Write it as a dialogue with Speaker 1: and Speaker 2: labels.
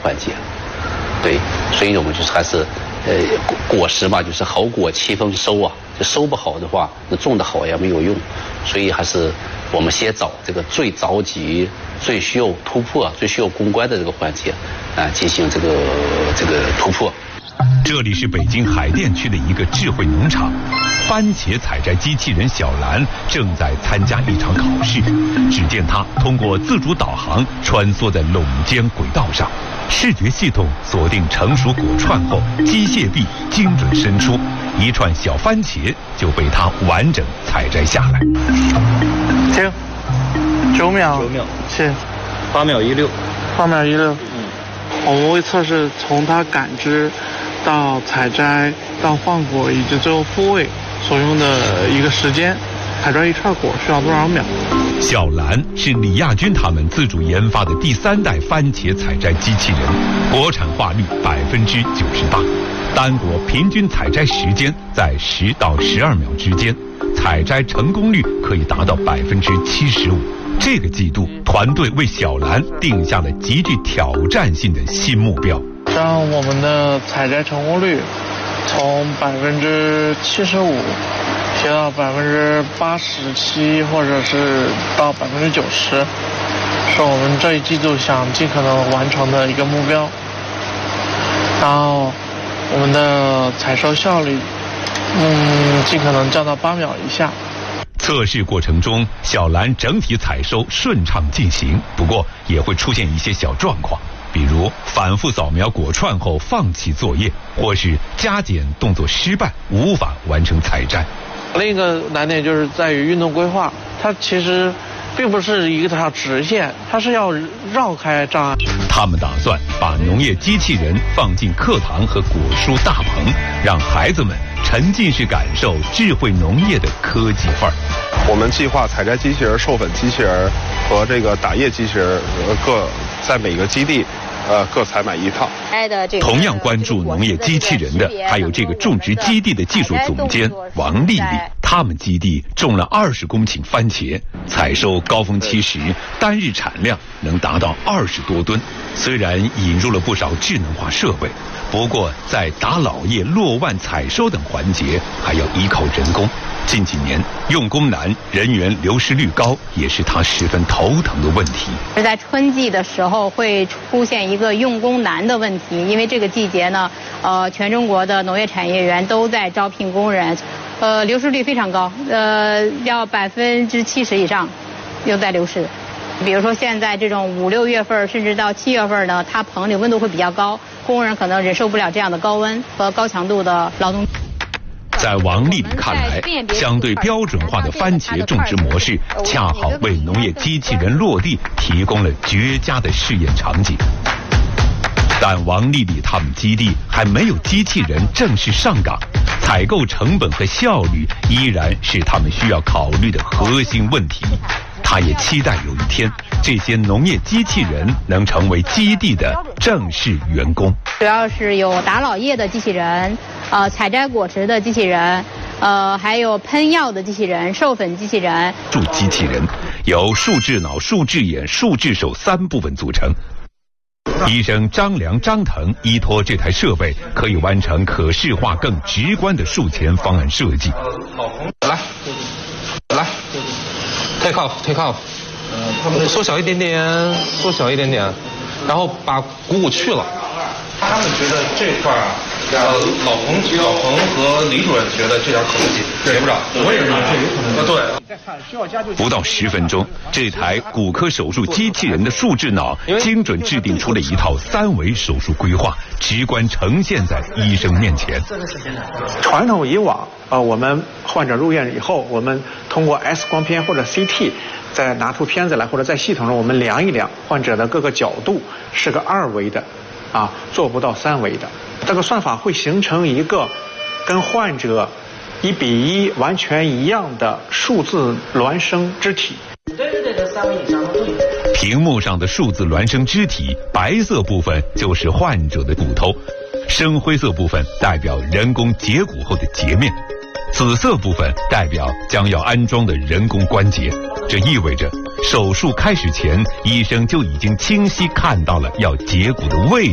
Speaker 1: 环节。对，所以我们就是还是果实嘛，就是好果7分收啊，就收不好的话，那种的好也没有用，所以还是我们先找这个最着急、最需要突破、最需要攻关的这个环节进行这个突破。
Speaker 2: 这里是北京海淀区的一个智慧农场，番茄采摘机器人小兰正在参加一场考试。只见它通过自主导航穿梭在垄间轨道上，视觉系统锁定成熟果串后，机械臂精准伸出，一串小番茄就被它完整采摘下来。
Speaker 3: 停，9秒，谢
Speaker 4: ，8秒16，8
Speaker 3: 秒16。我们会测试从它感知到采摘到换果以及最后复位所用的一个时间，采摘一串果需要多少秒。
Speaker 2: 小兰是李亚军他们自主研发的第3代番茄采摘机器人，国产化率98%，单果平均采摘时间在10到12秒之间，采摘成功率可以达到75%。这个季度，团队为小兰定下了极具挑战性的新目标，
Speaker 3: 让我们的采摘成功率从75%提到87%，或者是到90%，是我们这一季度想尽可能完成的一个目标。然后，我们的采收效率，尽可能降到8秒以下。
Speaker 2: 测试过程中，小兰整体采收顺畅进行，不过也会出现一些小状况，比如反复扫描果串后放弃作业，或是加减动作失败，无法完成采摘。
Speaker 3: 另一个难点就是在于运动规划，它其实并不是一条直线，它是要绕开障碍。
Speaker 2: 他们打算把农业机器人放进课堂和果蔬大棚，让孩子们沉浸式感受智慧农业的科技范儿。
Speaker 5: 我们计划采摘机器人、授粉机器人和这个打叶机器人各在每个基地各采买1套。
Speaker 2: 同样关注农业机器人的还有这个种植基地的技术总监王丽丽，他们基地种了20公顷番茄，采收高峰期时单日产量能达到20多吨。虽然引入了不少智能化设备，不过在打老叶、落万采收等环节还要依靠人工。近几年用工难，人员流失率高，也是他十分头疼的问题。
Speaker 6: 在春季的时候会出现一个用工难的问题，因为这个季节呢，全中国的农业产业园都在招聘工人，流失率非常高，要70%以上又在流失。比如说现在这种5、6月份，甚至到7月份呢，它棚里温度会比较高，工人可能忍受不了这样的高温和高强度的劳动。
Speaker 2: 在王丽丽看来，相对标准化的番茄种植模式，恰好为农业机器人落地提供了绝佳的试验场景。但王丽丽他们基地还没有机器人正式上岗，采购成本和效率依然是他们需要考虑的核心问题。他也期待有一天，这些农业机器人能成为基地的正式员工。
Speaker 6: 主要是有打老叶的机器人，采摘果实的机器人，还有喷药的机器人、授粉机器人。
Speaker 2: 助机器人由数智脑、数智眼、数智手3部分组成。医生张良、张腾依托这台设备，可以完成可视化、更直观的术前方案设计。
Speaker 4: 来。take off， 缩小一点点，然后把鼓舞去了。他们觉得这块老彭和李主任觉得这点可能性给不了，我也认为这有可能。
Speaker 2: 对。不到10分钟，这台骨科手术机器人的数智脑精准制定出了一套3维手术规划，直观呈现在医生面前。
Speaker 7: 传统以往，我们患者入院以后，我们通过 X 光片或者 CT， 再拿出片子来，或者在系统上我们量一量患者的各个角度，是个2维的，做不到3维的。这个算法会形成一个跟患者1:1完全一样的数字孪生肢体。
Speaker 4: 3维以上都有。
Speaker 2: 屏幕上的数字孪生肢体，白色部分就是患者的骨头，深灰色部分代表人工截骨后的截面，紫色部分代表将要安装的人工关节。这意味着手术开始前，医生就已经清晰看到了要截骨的位置。